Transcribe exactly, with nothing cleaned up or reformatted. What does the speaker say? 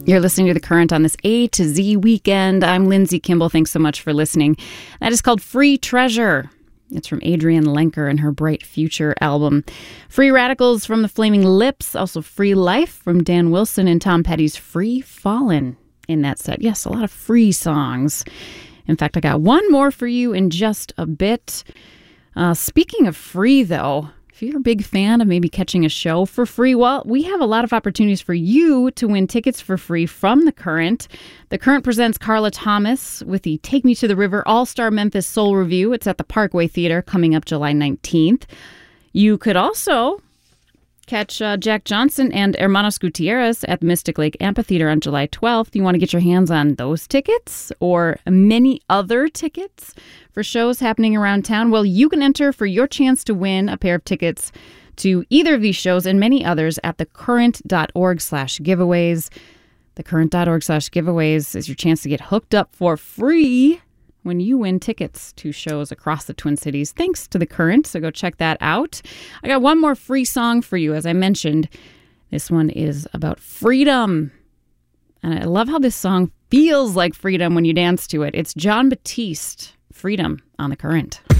You're listening to The Current on this A to Z weekend. I'm Lindsay Kimball. Thanks so much for listening. That is called Free Treasure. It's from Adrienne Lenker and her Bright Future album. Free Radicals from the Flaming Lips. Also Free Life from Dan Wilson and Tom Petty's Free Fallin' in that set. Yes, a lot of free songs. In fact, I got one more for you in just a bit. Uh, speaking of free, though, if you're a big fan of maybe catching a show for free, well, we have a lot of opportunities for you to win tickets for free from The Current. The Current presents Carla Thomas with the Take Me to the River All-Star Memphis Soul Review. It's at the Parkway Theater coming up July nineteenth. You could also catch uh, Jack Johnson and Hermanos Gutierrez at the Mystic Lake Amphitheater on July twelfth. You want to get your hands on those tickets or many other tickets for shows happening around town? Well, you can enter for your chance to win a pair of tickets to either of these shows and many others at thecurrent.org slash giveaways. Thecurrent.org slash giveaways is your chance to get hooked up for free when you win tickets to shows across the Twin Cities, thanks to The Current. So go check that out. I got one more free song for you, as I mentioned. This one is about freedom. And I love how this song feels like freedom when you dance to it. It's Jon Batiste, Freedom on The Current.